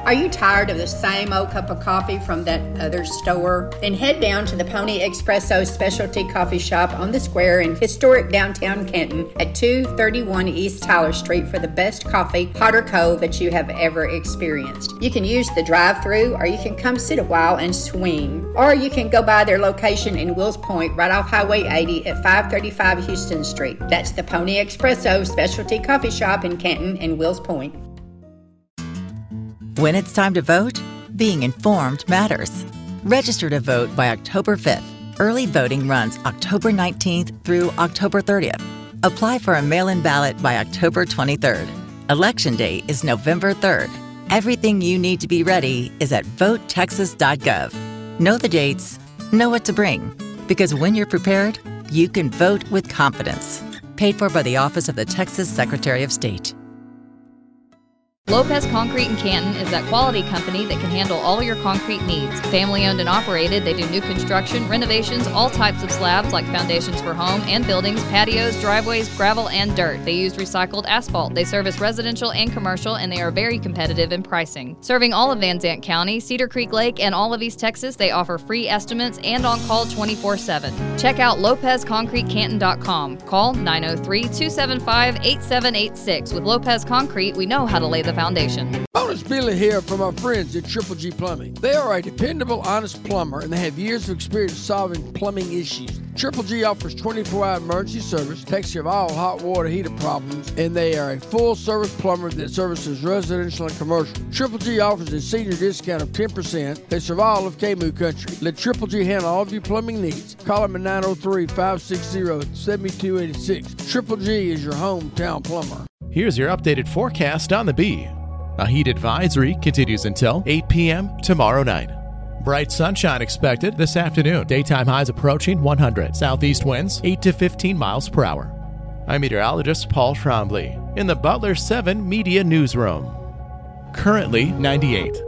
Are you tired of the same old cup of coffee from that other store? Then head down to the Pony Espresso Specialty Coffee Shop on the square in historic downtown Canton at 231 East Tyler Street for the best coffee, hot or cold, that you have ever experienced. You can use the drive-thru, or you can come sit a while and swing. Or you can go by their location in Wills Point right off Highway 80 at 535 Houston Street. That's the Pony Espresso Specialty Coffee Shop in Canton and Wills Point. When it's time to vote, being informed matters. Register to vote by October 5th. Early voting runs October 19th through October 30th. Apply for a mail-in ballot by October 23rd. Election Day is November 3rd. Everything you need to be ready is at votetexas.gov. Know the dates, know what to bring, because when you're prepared, you can vote with confidence. Paid for by the Office of the Texas Secretary of State. Lopez Concrete in Canton is that quality company that can handle all your concrete needs. Family owned and operated, they do new construction, renovations, all types of slabs like foundations for home and buildings, patios, driveways, gravel, and dirt. They use recycled asphalt. They service residential and commercial, and they are very competitive in pricing. Serving all of Van Zandt County, Cedar Creek Lake, and all of East Texas, they offer free estimates and on call 24/7. Check out LopezConcreteCanton.com. Call 903-275-8786. With Lopez Concrete, we know how to lay the foundation. Bonus Billy here from our friends at Triple G Plumbing. They are a dependable, honest plumber, and they have years of experience solving plumbing issues. Triple G offers 24-hour emergency service, takes care of all hot water heater problems, and they are a full-service plumber that services residential and commercial. Triple G offers a senior discount of 10%. They serve all of KMU country. Let Triple G handle all of your plumbing needs. Call them at 903-560-7286. Triple G is your hometown plumber. Here's your updated forecast on the Bee. A heat advisory continues until 8 p.m. tomorrow night. Bright sunshine expected this afternoon. Daytime highs approaching 100. Southeast winds 8 to 15 miles per hour. I'm meteorologist Paul Trombley in the Butler 7 Media Newsroom. Currently 98.